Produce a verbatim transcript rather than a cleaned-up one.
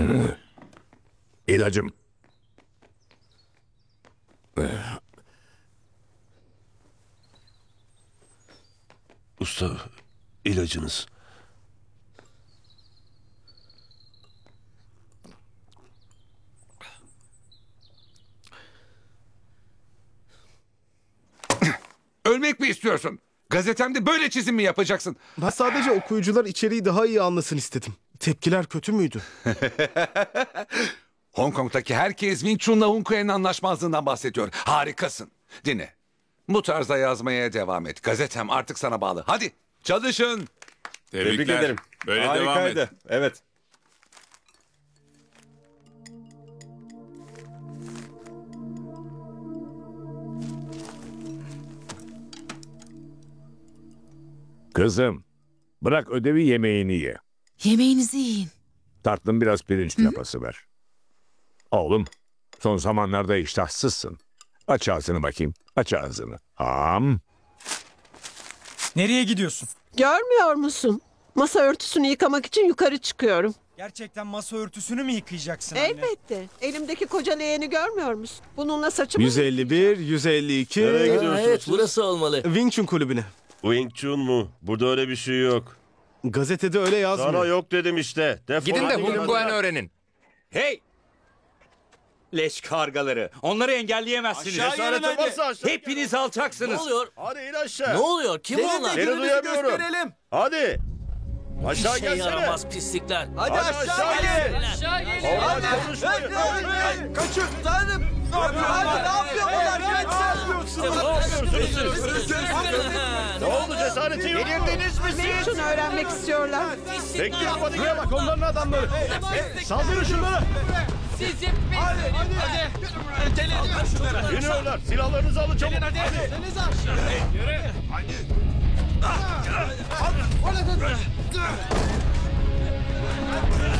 İlacım. Usta, ilacınız. Ölmek mi istiyorsun? Gazetemde böyle çizim mi yapacaksın? Ben sadece okuyucular içeriği daha iyi anlasın istedim. Tepkiler kötü müydü? Hong Kong'daki herkes Wing Chun'la Hun Kue'nin anlaşmazlığından bahsediyor. Harikasın. Dinle. Bu tarzda yazmaya devam et. Gazetem artık sana bağlı. Hadi çalışın. Tebrikler. Tebrik ederim. Böyle devam Harikaydı. et. Evet. Kızım, bırak ödevi yemeğini ye. Yemeğinizi yiyin. Tatlım biraz pirinç lapası ver. Oğlum, son zamanlarda iştahsızsın. Aç ağzını bakayım, aç ağzını. Ham. Nereye gidiyorsun? Görmüyor musun? Masa örtüsünü yıkamak için yukarı çıkıyorum. Gerçekten masa örtüsünü mü yıkayacaksın anne? Elbette. Elimdeki koca leğeni görmüyor musun? Bununla saçımı... yüz elli bir, yüz elli iki... Nereye gidiyorsunuz Evet siz? burası olmalı. Wing Chun kulübüne. Wing Chun mu? Burada öyle bir şey yok. Gazetede öyle yazmıyor. Sana yok dedim işte. Defol. Gidin de hadi Hun hadi. Kuan öğrenin. Hey! Leş kargaları. Onları engelleyemezsiniz. Cesaretin varsa aşağı. Hepiniz Ne alçaksınız. oluyor? Hadi in aşağı. Ne oluyor? Kim onlar? Seni duyamıyorum. Hadi. Aşağı İşe gelsene. yaramaz pislikler. Hadi aşağı gel. Hadi konuşmayın. Kaçın! Tanrım! Hadi ne yapıyor bunlar? Ne oldu, cesaretin yok mu? Delirdiniz mi Wing siz? Chun öğrenmek istiyorlar. Bekleyin hadi gel. Bak onların adamları. Saldırın şunları. İniyorlar. Silahlarınızı alın çabuk. Hadi.